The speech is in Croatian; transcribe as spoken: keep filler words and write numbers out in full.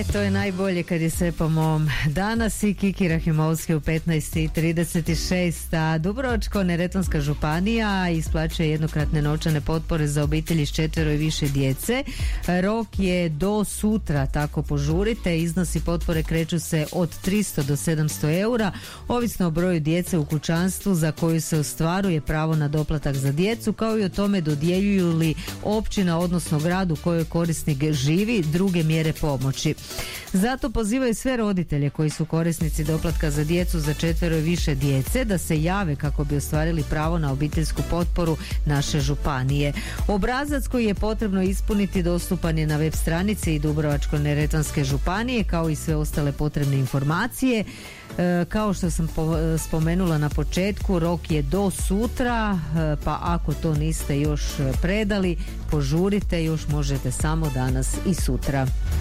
E, to je najbolje kad je sve po mom. Danas i Kiki Rahimovski u petnaest i trideset šest, a Dubrovačko-neretvanska županija isplaćuje jednokratne novčane potpore za obitelji s četvero i više djece. Rok je do sutra, tako požurite. Iznosi potpore kreću se od tristo do sedamsto eura, ovisno o broju djece u kućanstvu za koju se ostvaruje pravo na doplatak za djecu, kao i o tome dodjeljuju li općina, odnosno grad u kojoj korisnik živi, druge mjere pomoći. Zato pozivaju sve roditelje koji su korisnici doplatka za djecu za četvero i više djece da se jave kako bi ostvarili pravo na obiteljsku potporu naše županije. Obrazac koji je potrebno ispuniti dostupan je na web stranici i Dubrovačko-neretvanske županije, kao i sve ostale potrebne informacije. E, kao što sam po, spomenula na početku, rok je do sutra, e, pa ako to niste još predali, požurite, još možete samo danas i sutra.